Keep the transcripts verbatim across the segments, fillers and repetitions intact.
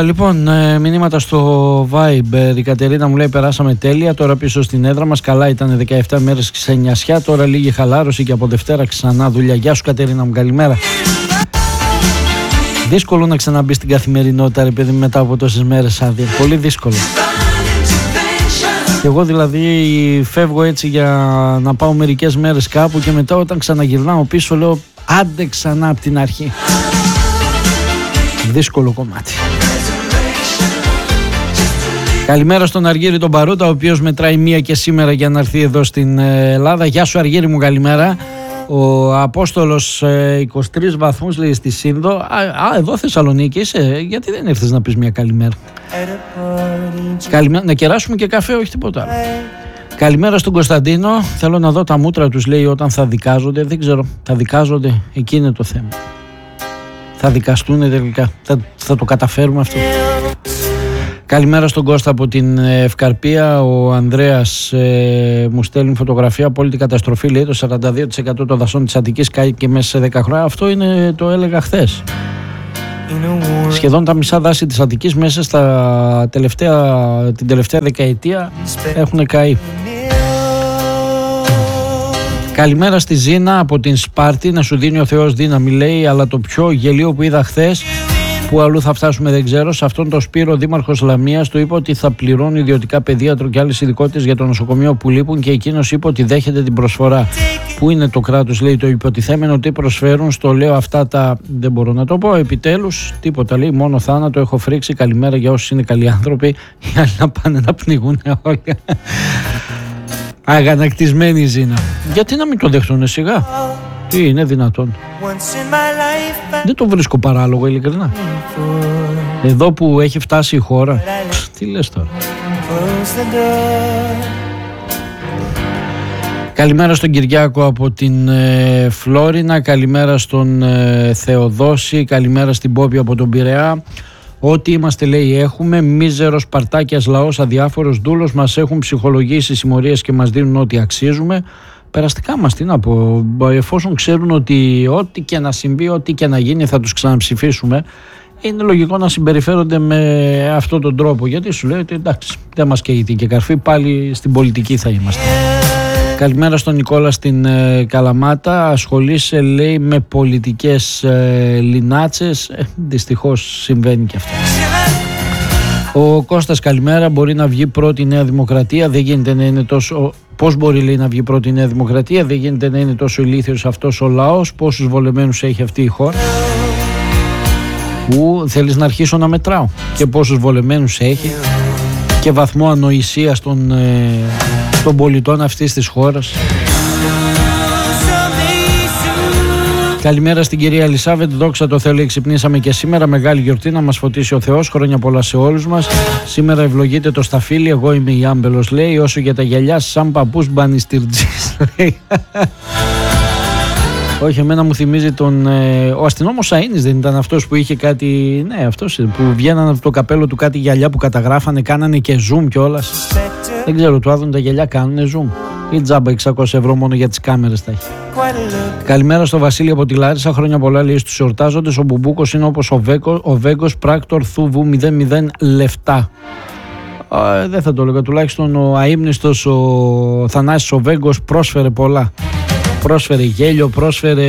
λοιπόν, ε, μηνύματα στο Viber. Η Κατερίνα μου λέει: περάσαμε τέλεια. Τώρα πίσω στην έδρα μας. Καλά ήταν δεκαεπτά μέρες ξενιασιά. Τώρα λίγη χαλάρωση και από Δευτέρα ξανά δουλειά. Γεια σου, Κατερίνα μου, καλημέρα. Δύσκολο να ξαναμπεί στην καθημερινότητα, ρε παιδί, μετά από τόσες μέρες άδεια. Πολύ δύσκολο. Και εγώ δηλαδή φεύγω έτσι για να πάω μερικές μέρες κάπου και μετά όταν ξαναγυρνάω πίσω λέω άντε ξανά από την αρχή. Δύσκολο κομμάτι. Καλημέρα στον Αργύρη τον Παρούτα, ο οποίος μετράει μία και σήμερα για να έρθει εδώ στην Ελλάδα. Γεια σου Αργύρη μου, καλημέρα. Ο Απόστολος είκοσι τρεις βαθμούς λέει στη Σύνδο. Α, α, εδώ Θεσσαλονίκη είσαι, γιατί δεν ήρθες να πεις μια καλημέρα? Καλημέρα, να κεράσουμε και καφέ, όχι τίποτα άλλο. Καλημέρα στον Κωνσταντίνο. Θέλω να δω τα μούτρα τους, λέει, όταν θα δικάζονται. Δεν ξέρω, θα δικάζονται, εκεί είναι το θέμα. Θα δικαστούν τελικά, θα, θα το καταφέρουμε αυτό. Καλημέρα στον Κώστα από την Ευκαρπία. Ο Ανδρέας ε, μου στέλνει φωτογραφία. Απόλυτη καταστροφή, λέει, το σαράντα δύο τοις εκατό των δασών της Αττικής κάηκε μέσα σε δέκα χρόνια. Αυτό είναι, το έλεγα χθες. Σχεδόν τα μισά δάση της Αττικής μέσα στα τελευταία, την τελευταία δεκαετία έχουν καεί. Καλημέρα στη Ζήνα από την Σπάρτη. Να σου δίνει ο Θεός δύναμη, λέει, αλλά το πιο γελίο που είδα χθες, που αλλού θα φτάσουμε δεν ξέρω, σε αυτόν τον Σπύρο, δήμαρχος Λαμίας, του είπε ότι θα πληρώνει ιδιωτικά παιδίατρο και άλλες ειδικότητες για το νοσοκομείο που λείπουν και εκείνος είπε ότι δέχεται την προσφορά. Πού είναι το κράτος, λέει, το υποτιθέμενο, τι προσφέρουν? Στο λέω αυτά τα δεν μπορώ να το πω. Επιτέλους, τίποτα, λέει, μόνο θάνατο έχω φρίξει. Καλημέρα για όσους είναι καλοί άνθρωποι, οι άλλοι να πάνε να πνιγούν όλοι. Αγανακτισμένη η Ζήνα. Γιατί να μην το δεχτούν σιγά? Τι είναι δυνατόν? Δεν το βρίσκω παράλογο, ειλικρινά. Εδώ που έχει φτάσει η χώρα. Τι λες τώρα? Καλημέρα στον Κυριάκο από την ε, Φλόρινα. Καλημέρα στον ε, Θεοδόση. Καλημέρα στην Πόπη από τον Πειραιά. Ό,τι είμαστε, λέει, έχουμε. Μίζερος Παρτάκιας λαός, αδιάφορος δούλος. Μας έχουν ψυχολογήσει συμμορίες και μας δίνουν ό,τι αξίζουμε. Περαστικά μας, τι να πω, εφόσον ξέρουν ότι ό,τι και να συμβεί, ό,τι και να γίνει θα τους ξαναψηφίσουμε, είναι λογικό να συμπεριφέρονται με αυτόν τον τρόπο, γιατί σου λέει ότι εντάξει, δεν μας καίγεται και καρφί, πάλι στην πολιτική θα είμαστε. Καλημέρα στον Νικόλα στην ε, Καλαμάτα. Ασχολείσαι, λέει, με πολιτικές ε, λινάτσες. Ε, δυστυχώς συμβαίνει και αυτό. Ο Κώστας, καλημέρα. Μπορεί να βγει πρώτη η Νέα Δημοκρατία, δεν γίνεται να είναι τόσο... Πώς μπορεί, λέει, να βγει πρώτη η Νέα Δημοκρατία, δεν γίνεται να είναι τόσο ηλίθιος αυτός ο λαός? Πόσους βολεμένους έχει αυτή η χώρα? Ου, θέλεις να αρχίσω να μετράω και πόσους βολεμένους έχει και βαθμό ανοησίας των, ε, των πολιτών αυτής της χώρας. Καλημέρα στην κυρία Ελισάβετ. Δόξα τω Θεώ, λέει, ξυπνήσαμε και σήμερα. Μεγάλη γιορτή, να μας φωτίσει ο Θεός. Χρόνια πολλά σε όλους μας. Σήμερα ευλογείται το σταφύλι. Εγώ είμαι η Άμπελος, λέει. Όσο για τα γυαλιά, σαν παππούς μπανιστήρτζης, λέει. Όχι, εμένα μου θυμίζει τον... Ε, ο αστυνόμος Σαΐνης δεν ήταν αυτός που είχε κάτι... Ναι, αυτός που βγαίνανε από το καπέλο του κάτι γυαλιά που καταγράφανε, κάνανε και zoom κιόλας. Δεν ξέρω, του άδουν τα γυαλιά, κάνουνε zoom. Ή τζάμπα εξακόσια ευρώ μόνο για τις κάμερες τα έχει. Καλημέρα στο Βασίλη από τη Λάρισα. Χρόνια πολλά, λέει, στους εορτάζοντες. Ο Μπουμπούκος είναι όπως ο, Βέκο, ο Βέγκος, πράκτορ Θούβου, μηδέν μηδέν λεφτά. Ε, δεν θα το έλεγα. Τουλάχιστον ο αείμνηστος ο Θανάσης ο Βέγκος πρόσφερε πολλά. Πρόσφερε γέλιο, πρόσφερε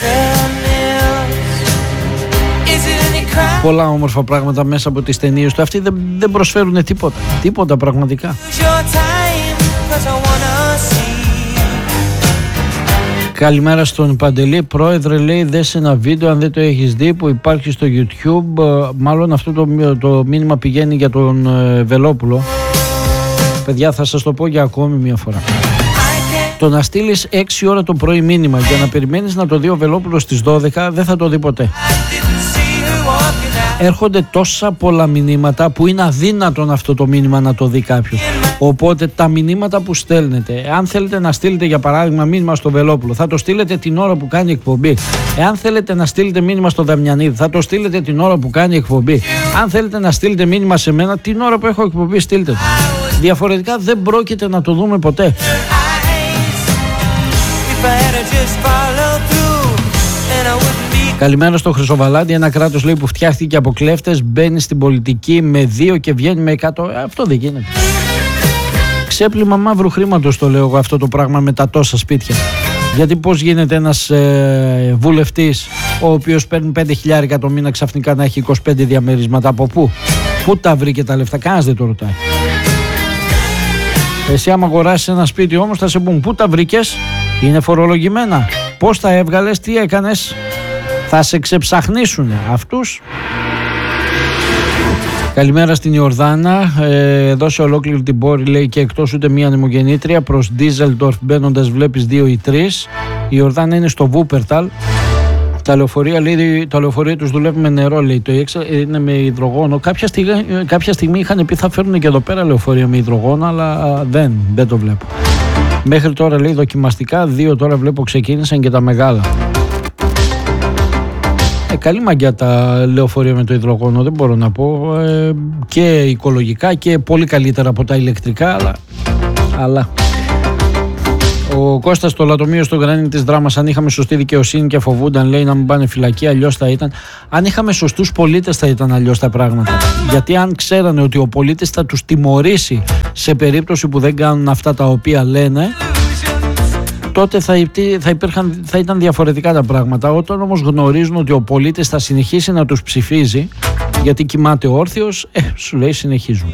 πολλά όμορφα πράγματα μέσα από τις ταινίες του. Αυτοί δεν, δεν προσφέρουν τίποτα. Τίποτα πραγματικά. Καλημέρα στον Παντελή. Πρόεδρε, λέει, δες ένα βίντεο αν δεν το έχεις δει που υπάρχει στο YouTube. Μάλλον αυτό το, το μήνυμα πηγαίνει για τον ε, Βελόπουλο. Παιδιά, θα σας το πω για ακόμη μια φορά. Το να στείλεις έξι ώρα το πρωί μήνυμα για να περιμένεις να το δει ο Βελόπουλος στις δώδεκα, δεν θα το δει ποτέ. Έρχονται τόσα πολλά μηνύματα που είναι αδύνατον αυτό το μήνυμα να το δει κάποιος. Οπότε τα μηνύματα που στέλνετε, αν θέλετε να στείλετε για παράδειγμα μήνυμα στο Βελόπουλο, θα το στείλετε την ώρα που κάνει εκπομπή. Εάν θέλετε να στείλετε μήνυμα στο Δαμιανίδη, θα το στείλετε την ώρα που κάνει εκπομπή. Αν θέλετε να στείλετε μήνυμα σε μένα, την ώρα που έχω εκπομπή, στείλτε το. Διαφορετικά δεν πρόκειται να το δούμε ποτέ. Καλημέρα στο Χρυσοβαλάντι. Ένα κράτος, λέει, που φτιάχτηκε από κλέφτες μπαίνει στην πολιτική με δύο και βγαίνει με εκατό. Αυτό δεν γίνεται. Ξέπλυμα μαύρου χρήματος το λέω εγώ αυτό το πράγμα με τα τόσα σπίτια. Γιατί πώς γίνεται ένας ε, βουλευτής ο οποίος παίρνει πέντε χιλιάρικα το μήνα ξαφνικά να έχει είκοσι πέντε διαμερίσματα? Από πού? Πού τα βρήκε τα λεφτά? Κανένας δεν το ρωτάει. Εσύ άμα αγοράσεις ένα σπίτι όμως θα σε πούν πού τα βρήκες, είναι φορολογημένα, πώς τα έβγαλες, τι έκανες, θα σε ξεψαχνίσουν αυτούς. Καλημέρα στην Ιορδάνα. Ε, εδώ σε ολόκληρη την πόλη, λέει, και εκτός ούτε μία ανεμογεννήτρια. Προς Ντίζελντορφ μπαίνοντας βλέπεις δύο ή τρεις. Η Ιορδάνα είναι στο Βούπερταλ. Τα λεωφορεία, λέει, τα λεωφορεία τους δουλεύουν με νερό, λέει. Το έξα είναι με υδρογόνο. Κάποια στιγμή, κάποια στιγμή είχαν πει θα φέρουν και εδώ πέρα λεωφορεία με υδρογόνο, αλλά δεν, δεν το βλέπω. Μέχρι τώρα, λέει, δοκιμαστικά δύο τώρα βλέπω ξεκίνησαν και τα μεγάλα. Ε, καλή μαγιά τα λεωφορεία με το υδρογόνο, δεν μπορώ να πω, ε, και οικολογικά και πολύ καλύτερα από τα ηλεκτρικά, αλλά, αλλά. Ο Κώστας στο Λατομείο στο Γρανίτη της Δράμας, αν είχαμε σωστή δικαιοσύνη και φοβούνταν, λέει, να μην πάνε φυλακή, αλλιώς θα ήταν. Αν είχαμε σωστούς πολίτες θα ήταν αλλιώς τα πράγματα. Γιατί αν ξέρανε ότι ο πολίτης θα τους τιμωρήσει σε περίπτωση που δεν κάνουν αυτά τα οποία λένε, τότε θα, θα, υπήρχαν, θα ήταν διαφορετικά τα πράγματα. Όταν όμως γνωρίζουν ότι ο πολίτης θα συνεχίσει να τους ψηφίζει γιατί κοιμάται όρθιος, ε, σου λέει συνεχίζουν.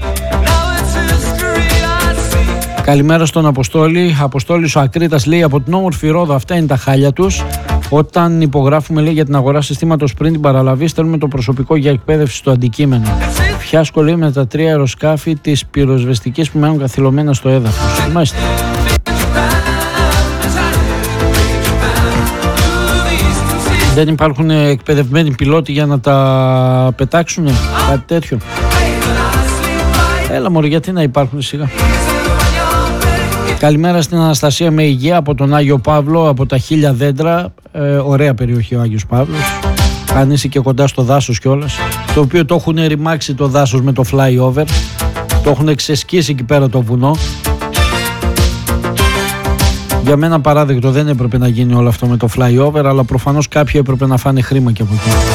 Καλημέρα στον Αποστόλη. Αποστόλης ο Ακρίτας, λέει, από την όμορφη Ρόδο, αυτά είναι τα χάλια τους. Όταν υπογράφουμε, λέει, για την αγορά συστήματος πριν την παραλαβή, στέλνουμε το προσωπικό για εκπαίδευση στο αντικείμενο. Φιάσκο, λέει, με τα τρία αεροσκάφη της πυροσβεστικής που μένουν καθυλωμένα στο έδαφος. Μάλιστα. Δεν υπάρχουν εκπαιδευμένοι πιλότοι για να τα πετάξουν, κάτι τέτοιο? Έλα μωρέ, γιατί να υπάρχουν σιγά. Καλημέρα στην Αναστασία με υγεία από τον Άγιο Παύλο, από τα Χίλια Δέντρα. Ε, ωραία περιοχή ο Άγιος Παύλος. Αν είσαι και κοντά στο δάσος κιόλας, το οποίο το έχουν ρημάξει το δάσος με το flyover. Το έχουν ξεσκίσει εκεί πέρα το βουνό. Για μένα παράδειγμα, δεν έπρεπε να γίνει όλο αυτό με το flyover, αλλά προφανώς κάποιοι έπρεπε να φάνε χρήμα και από εκεί.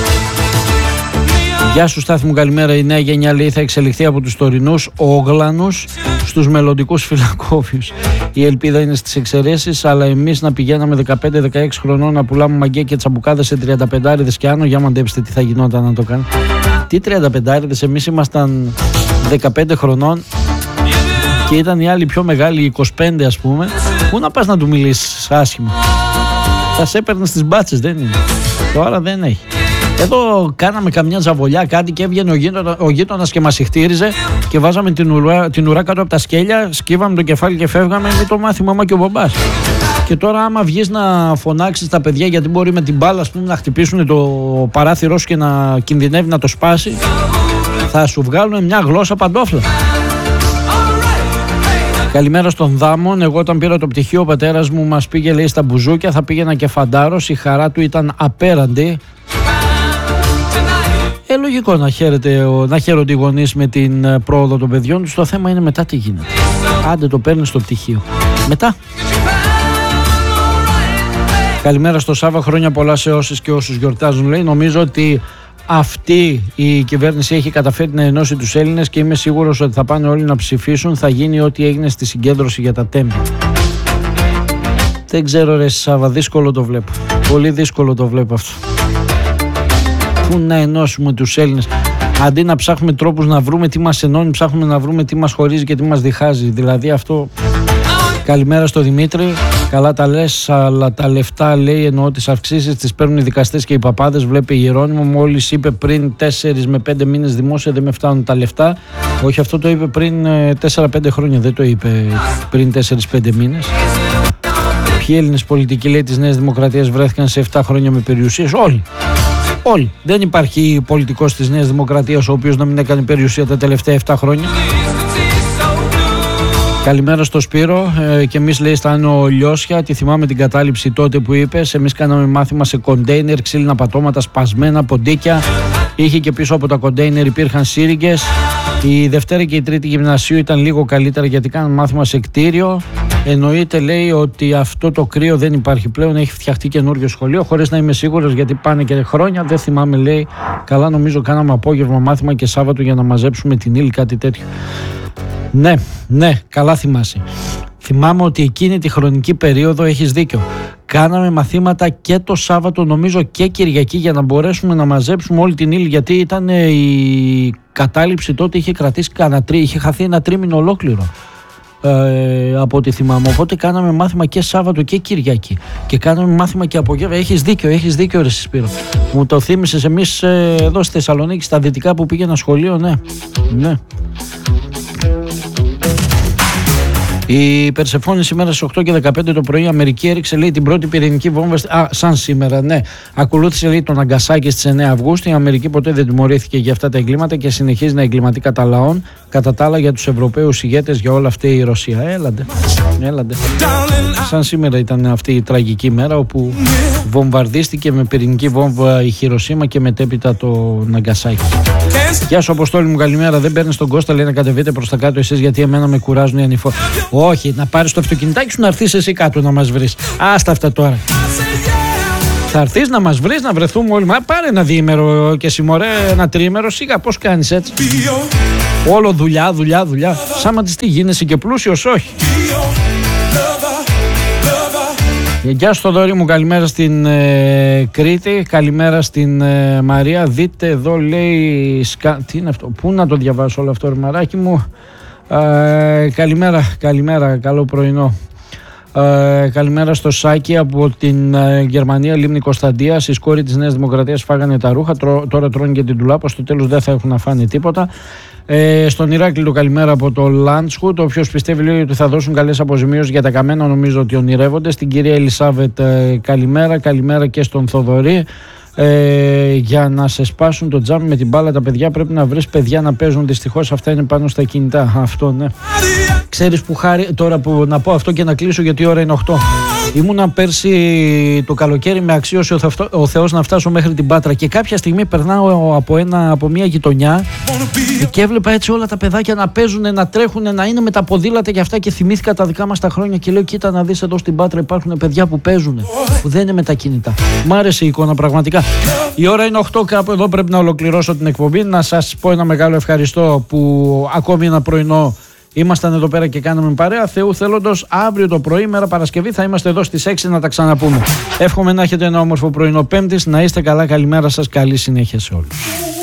Γεια σου Στάθη μου, καλημέρα. Η νέα γενιά, λέει, θα εξελιχθεί από τους τωρινούς όγλανους στους μελλοντικούς φυλακόφιους. Η ελπίδα είναι στις εξαιρέσεις, αλλά εμείς να πηγαίναμε δεκαπέντε δεκαέξι χρονών να πουλάμε μαγκέ και τσαμπουκάδες σε τριανταπεντάριδες και άνω, για μαντέψτε τι θα γινόταν να το κάνει. Τι τριανταπεντάριδες, εμείς ήμασταν δεκαπέντε χρονών και ήταν οι άλλοι πιο μεγάλοι, είκοσι πέντε ας πούμε. Πού να πας να του μιλήσεις άσχημα? Θα σε έπαιρνε στις μπάτσες, δεν είναι? Τώρα δεν έχει. Εδώ κάναμε καμιά ζαβολιά, κάτι, και έβγαινε ο, γείτονα, ο γείτονας και μας συχτήριζε και βάζαμε την ουρά, την ουρά κάτω από τα σκέλια, σκύβαμε το κεφάλι και φεύγαμε με το μάθει η μαμά και ο μπαμπάς. Και τώρα άμα βγεις να φωνάξεις τα παιδιά, γιατί μπορεί με την μπάλα, ας πούμε, να χτυπήσουν το παράθυρό σου και να κινδυνεύει να το σπάσει, θα σου βγάλουν μια γλώσσα παντόφλα. Καλημέρα στον Δάμον. Εγώ όταν πήρα το πτυχίο, ο πατέρας μου μας πήγε, λέει, στα μπουζούκια, θα πήγαινα και φαντάρος, η χαρά του ήταν απέραντη. Ε, λογικό να, χαίρεται, να χαίρονται οι γονείς με την πρόοδο των παιδιών τους. Το θέμα είναι μετά τι γίνεται. Άντε το παίρνεις στο πτυχίο. Μετά. Καλημέρα στο Σάβα. Χρόνια πολλά σε όσες και όσους γιορτάζουν, λέει. Νομίζω ότι αυτή η κυβέρνηση έχει καταφέρει να ενώσει τους Έλληνες και είμαι σίγουρος ότι θα πάνε όλοι να ψηφίσουν. Θα γίνει ό,τι έγινε στη συγκέντρωση για τα τέμπη. Δεν ξέρω ρε Σάβα, δύσκολο το βλέπω. Πολύ δύσκολο το βλέπω αυτό. Πού να ενώσουμε τους Έλληνες? Αντί να ψάχνουμε τρόπους να βρούμε τι μας ενώνει, ψάχνουμε να βρούμε τι μας χωρίζει και τι μας διχάζει. Δηλαδή αυτό. Καλημέρα στο Δημήτρη. Καλά τα λες, αλλά τα λεφτά, λέει, εννοώ τις αυξήσεις τις παίρνουν οι δικαστές και οι παπάδες. Βλέπει η Γερόνιμο, μόλις είπε πριν τέσσερις με πέντε μήνες δημόσια δεν με φτάνουν τα λεφτά. Όχι, αυτό το είπε πριν τέσσερα πέντε χρόνια, δεν το είπε πριν τέσσερις πέντε μήνες. Ποιοι Έλληνες πολιτικοί, λέει, της Νέας Δημοκρατίας βρέθηκαν σε επτά χρόνια με περιουσίες? Όλοι. Όλοι. Δεν υπάρχει πολιτικός της Νέας Δημοκρατίας ο οποίος να μην έκανε περιουσία τα τελευταία επτά χρόνια. Καλημέρα στο Σπύρο. Ε, και εμείς, λέει, αισθάνομαι ο Λιώσια. Τη θυμάμαι την κατάληψη τότε που είπες. Εμείς κάναμε μάθημα σε κοντέινερ, ξύλινα πατώματα, σπασμένα, ποντίκια. Είχε και πίσω από τα κοντέινερ υπήρχαν σύριγγες. Η Δευτέρα και η Τρίτη Γυμνασίου ήταν λίγο καλύτερα γιατί κάναμε μάθημα σε κτίριο. Εννοείται, λέει, ότι αυτό το κρύο δεν υπάρχει πλέον, έχει φτιαχτεί καινούριο σχολείο, χωρίς να είμαι σίγουρος γιατί πάνε και χρόνια. Δεν θυμάμαι, λέει. Καλά, νομίζω κάναμε απόγευμα μάθημα και Σάββατο για να μαζέψουμε την ύλη, κάτι τέτοιο. Ναι, ναι, καλά θυμάσαι. Θυμάμαι ότι εκείνη τη χρονική περίοδο έχεις δίκιο. Κάναμε μαθήματα και το Σάββατο, νομίζω και Κυριακή, για να μπορέσουμε να μαζέψουμε όλη την ύλη, γιατί ήταν η κατάληψη τότε, είχε κρατήσει κανένα τρί, είχε χαθεί ένα τρίμηνο ολόκληρο. Ε, από ό,τι θυμάμαι. Οπότε κάναμε μάθημα και Σάββατο και Κυριακή. Και κάναμε μάθημα και απόγευμα. Έχεις δίκιο, έχεις δίκιο, ρε Σπύρο. Μου το θύμισες. Εμείς ε, εδώ στη Θεσσαλονίκη, στα δυτικά που πήγαινα σχολείο, ναι. Ναι. Η Περσεφόνη σήμερα στις οκτώ και δεκαπέντε το πρωί, η Αμερική έριξε, λέει, την πρώτη πυρηνική βόμβα. Α, σαν σήμερα, ναι. Ακολούθησε, λέει, τον Ναγκασάκι στις εννέα Αυγούστου. Η Αμερική ποτέ δεν τιμωρήθηκε για αυτά τα εγκλήματα και συνεχίζει να εγκληματεί κατά λαών. Κατά τα άλλα, για τους Ευρωπαίους ηγέτες, για όλα αυτή η Ρωσία. Έλαντε. Έλαντε. Σαν σήμερα ήταν αυτή η τραγική μέρα όπου βομβαρδίστηκε με πυρηνική βόμβα η Χιροσίμα και μετέπειτα το Ναγκασάκι. Γεια σου, Αποστόλη μου, καλημέρα. Δεν παίρνει τον Κώστα, λέει, να κατεβείτε προς τα κάτω εσείς, γιατί εμένα με κουράζουν οι ανηφόροι. Όχι, να πάρεις το αυτοκινητάκι σου να έρθεις εσύ κάτω να μας βρεις. Άστα αυτά τώρα. Θα έρθεις να μας βρεις, να βρεθούμε όλοι. Μα πάρε ένα διήμερο και συμμορέ, ένα τρίμερο. Σιγά, πώς κάνεις έτσι? Όλο δουλειά, δουλειά, δουλειά. Σαν τι, τι γίνεσαι και πλούσιος, όχι. Γεια σου, Θοδωρή μου, καλημέρα στην ε, Κρήτη, καλημέρα στην ε, Μαρία. Δείτε εδώ, λέει, σκα... τι είναι αυτό, πού να το διαβάσω όλο αυτό, ρε μαράκι μου. Ε, καλημέρα, καλημέρα, καλό πρωινό. Ε, καλημέρα στο Σάκη από την ε, Γερμανία, Λίμνη Κωνσταντίας. Η σκόρη της Νέας Δημοκρατίας φάγανε τα ρούχα, τρώ, τώρα τρώνε και την τουλάπα, στο τέλος δεν θα έχουν να φάνε τίποτα. Ε, στον Ηράκλειο το καλημέρα από το Λάντσχουτ. Όποιος πιστεύει, λέει, ότι θα δώσουν καλές αποζημίωσεις για τα καμένα, νομίζω ότι ονειρεύονται. Στην κυρία Ελισάβετ ε, καλημέρα, καλημέρα και στον Θοδωρή. Ε, για να σε σπάσουν το τζάμι με την μπάλα τα παιδιά πρέπει να βρεις παιδιά να παίζουν. Δυστυχώς αυτά είναι πάνω στα κινητά. Αυτό, ναι. Ξέρεις που χάρη, τώρα που να πω αυτό και να κλείσω, γιατί η ώρα είναι οκτώ. Ήμουνα πέρσι το καλοκαίρι, με αξίωσε ο, Θεό, ο Θεός να φτάσω μέχρι την Πάτρα και κάποια στιγμή περνάω από, ένα, από μια γειτονιά και έβλεπα έτσι όλα τα παιδάκια να παίζουν, να τρέχουν, να είναι με τα ποδήλατα και αυτά, και θυμήθηκα τα δικά μας τα χρόνια και λέω, κοίτα να δεις, εδώ στην Πάτρα υπάρχουν παιδιά που παίζουν, που δεν είναι με τα κινητά. Μ' άρεσε η εικόνα πραγματικά. Η ώρα είναι οκτώ, κάπου εδώ πρέπει να ολοκληρώσω την εκπομπή. Να σας πω ένα μεγάλο ευχαριστώ που ακόμη ένα πρωινό ήμασταν εδώ πέρα και κάναμε παρέα. Θεού θέλοντος, αύριο το πρωί, μέρα Παρασκευή, θα είμαστε εδώ στις έξι να τα ξαναπούμε. Εύχομαι να έχετε ένα όμορφο πρωινό Πέμπτης, να είστε καλά, καλημέρα σας, καλή συνέχεια σε όλους.